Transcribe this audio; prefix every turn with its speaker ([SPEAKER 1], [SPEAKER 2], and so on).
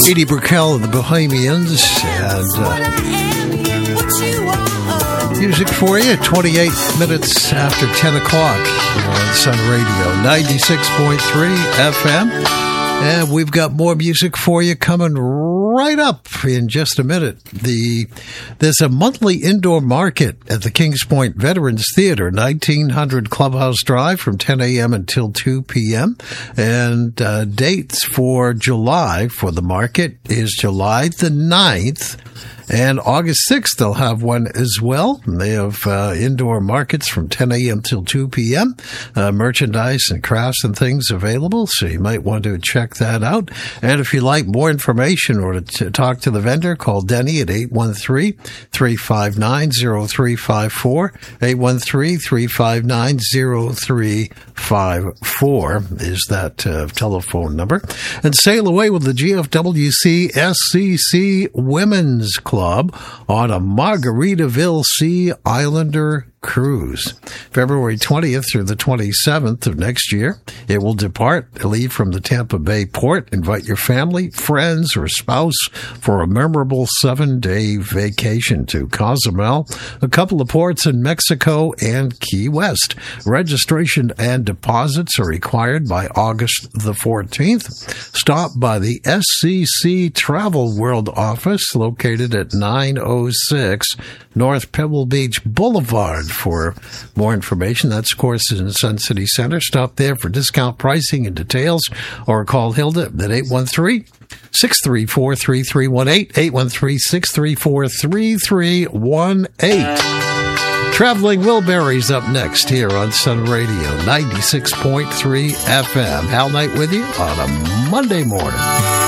[SPEAKER 1] Edie Brickell and the Bohemians, and music for you, 28 minutes after 10 o'clock here on Sun Radio, 96.3 FM. And we've got more music for you coming right up in just a minute. There's a monthly indoor market at the Kings Point Veterans Theater, 1900 Clubhouse Drive, from 10 a.m. until 2 p.m. And dates for July for the market is July the 9th. And August 6th, they'll have one as well. They have indoor markets from 10 a.m. till 2 p.m. Merchandise and crafts and things available, so you might want to check that out. And if you'd like more information or to talk to the vendor, call Denny at 813-359-0354. 813-359-0354 is that telephone number. And sail away with the GFWC SCC Women's Club on a Margaritaville Sea Islander cruise. February 20th through the 27th of next year, it will leave from the Tampa Bay port. Invite your family, friends, or spouse for a memorable 7-day vacation to Cozumel, a couple of ports in Mexico, and Key West. Registration and deposits are required by August the 14th. Stop by the SCC Travel World office located at 906 North Pebble Beach Boulevard for more information. That's, of course, in Sun City Center. Stop there for discount pricing and details, or call Hilda at 813-634-3318, 813-634-3318. Traveling Wilburys up next here on Sun Radio, 96.3 FM. Hal Knight with you on a Monday morning.